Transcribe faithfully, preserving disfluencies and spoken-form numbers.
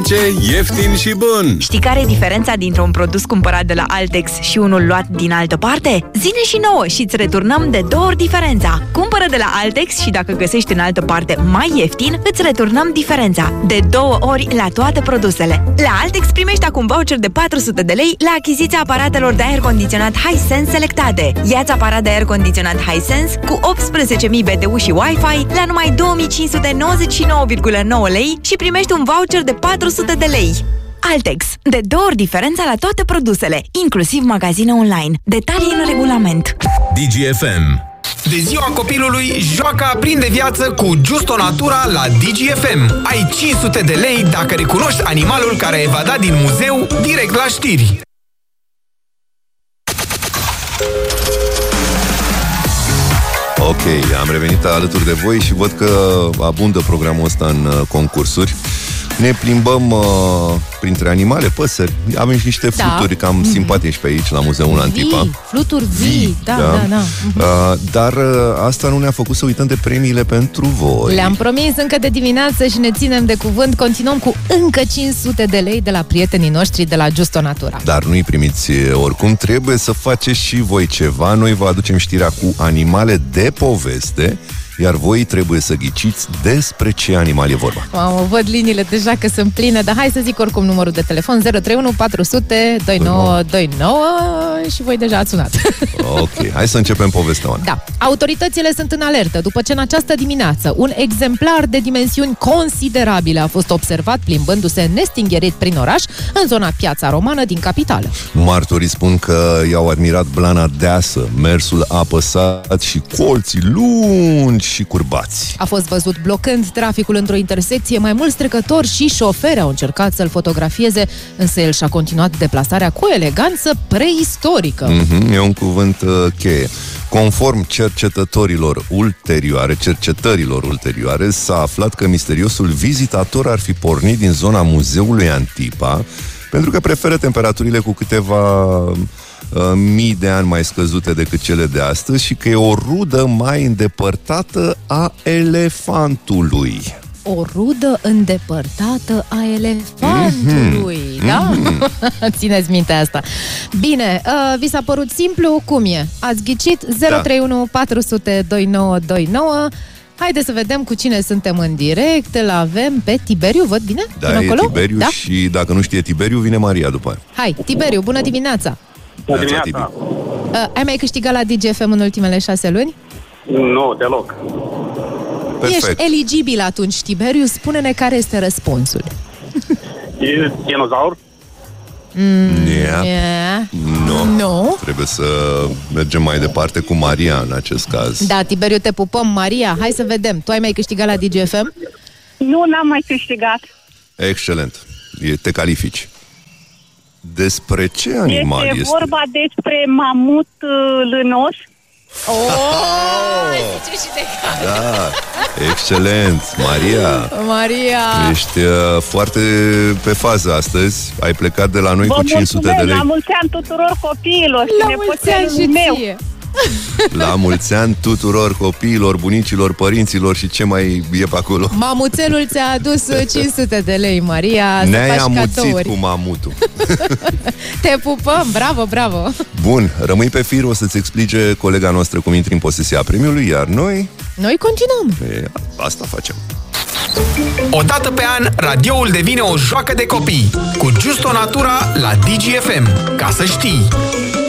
eficace, ieftin și bun. Știi care e diferența dintre un produs cumpărat de la Altex și unul luat din altă parte? Zine și nouă și îți returnăm de două ori diferența. Cumpără de la Altex și dacă găsești în altă parte mai ieftin, îți returnăm diferența. De două ori la toate produsele. La Altex primești acum voucher de patru sute de lei la achiziția aparatelor de aer condiționat Hisense selectate. Ia-ți aparat de aer condiționat Hisense cu optsprezece mii B T U și Wi-Fi la numai două mii cinci sute nouăzeci și nouă virgulă nouă lei și primești un voucher de patru sute de lei. Altex. De două ori diferența la toate produsele, inclusiv magazine online. Detalii în regulament. D G F M. De ziua copilului, joaca prinde viață cu Justo Natura la D G F M. Ai cinci sute de lei dacă recunoști animalul care a evadat din muzeu direct la știri. Ok, am revenit alături de voi și văd că abundă programul ăsta în uh, concursuri. Ne plimbăm uh, printre animale, păsări. Avem și niște Da. fluturi cam Mm-hmm. simpatici pe aici, la Muzeul Antipa. Vii, fluturi vii, da, da, da. Uh, dar uh, asta nu ne-a făcut să uităm de premiile pentru voi. Le-am promis încă de dimineață și ne ținem de cuvânt. Continuăm cu încă cinci sute de lei de la prietenii noștri de la Justo Natura. Dar nu-i primiți oricum, trebuie să faceți și voi ceva. Noi vă aducem știrea cu animale de poveste, iar voi trebuie să ghiciți despre ce animal e vorba. Mamă, văd liniile deja că sunt pline, dar hai să zic oricum numărul de telefon zero trei unu patru zero zero doi nouă doi nouă și voi deja ați sunat. Ok, hai să începem povestea, Oana. Da, autoritățile sunt în alertă după ce în această dimineață un exemplar de dimensiuni considerabile a fost observat plimbându-se nestingherit prin oraș în zona Piața Romană din capitală. Martorii spun că i-au admirat blana deasă, mersul apăsat și colții lungi și curbați. A fost văzut blocând traficul într-o intersecție, mai mulți trecători și șoferi au încercat să-l fotografieze, însă el și-a continuat deplasarea cu o eleganță preistorică. Mm-hmm, e un cuvânt uh, cheie. Conform cercetătorilor ulterioare, cercetărilor ulterioare, s-a aflat că misteriosul vizitator ar fi pornit din zona Muzeului Antipa, pentru că preferă temperaturile cu câteva uh, mii de ani mai scăzute decât cele de astăzi și că e o rudă mai îndepărtată a elefantului. O rudă îndepărtată a elefantului, mm-hmm. da? Mm-hmm. Țineți minte asta. Bine, uh, vi s-a părut simplu? Cum e? Ați ghicit? zero trei unu patru zero zero doi nouă doi nouă. Haideți să vedem cu cine suntem în direct. Îl avem pe Tiberiu, văd bine? Da, Până e acolo? Tiberiu Da? și dacă nu știe Tiberiu, vine Maria după aia. Hai, Tiberiu, bună dimineața! Bună dimineața! Uh, ai mai câștigat la D G F M în ultimele șase luni? Nu, deloc. Perfect. Ești eligibil atunci, Tiberiu. Spune-ne care este răspunsul. E dinozaur? Mm, Yeah. yeah. Nu. No. Trebuie să mergem mai departe cu Maria în acest caz. Da, Tiberiu, te pupăm. Maria, hai să vedem. Tu ai mai câștigat la D G F M? Nu, n-am mai câștigat. Excelent. E, te califici. Despre ce animal este? este? vorba despre mamut uh, lânos. Oh, zice și de Da, excelent. Maria, Maria! ești uh, foarte pe fază astăzi. Ai plecat de la noi Vă cu cinci sute de mulțumesc, lei. la mulți ani tuturor copiilor și La mulți ani nepoțelul și meu. ție! La mulți ani tuturor copiilor, bunicilor, părinților și ce mai e pe acolo. Mamuțelul ți-a adus cinci sute de lei, Maria. Ne-ai să faci amuțit cadouri. cu mamutul. Te pupăm, bravo, bravo! Bun, rămâi pe fir, o să-ți explice colega noastră cum intri în posesia premiului, iar noi... Noi continuăm. E, asta facem. O dată pe an, radioul devine o joacă de copii. Cu Justo Natura la D G F M. Ca să știi!